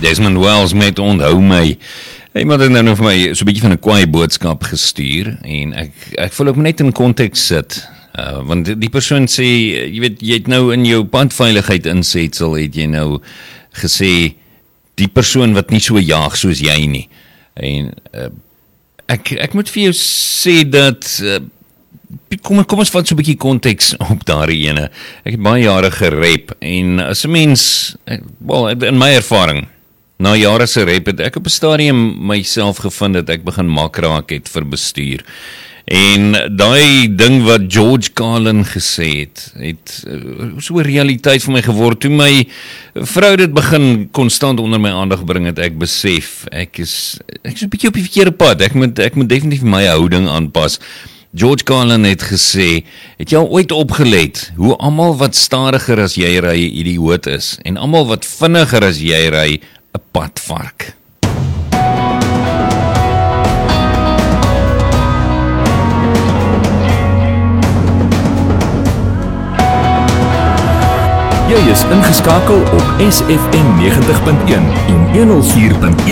Desmond Wells met onthou my. Iemand het nou vir my so 'n bietjie van 'n kwaai boodskap gestuur en ek voel ek moet net in konteks sit. Want die persoon sê, jy weet, jy het nou in jou padveiligheid insetsel, het jy nou gesê, die persoon wat nie so jaag soos jy nie. En ek moet vir jou sê dat kom ons vat so 'n bietjie konteks op daardie ene. Ek het baie jare gerep en as 'n mens, in my ervaring, na jare se rep het ek op 'n stadium myself gevind dat ek begin mak raak het vir bestuur. En daai ding wat George Carlin gesê het so 'n realiteit vir my geword. Toe my vrou dit begin konstant onder my aandag bring, het ek besef, ek is 'n bietjie op die verkeerde pad. Ek moet definitief my houding aanpas. George Carlin het gesê, het jy al ooit opgelet hoe almal wat stadiger as jy ry 'n idioot is en almal wat vinniger as jy ry 'n padvark? Jy is ingeskakel op SFM 90.1 en 104.1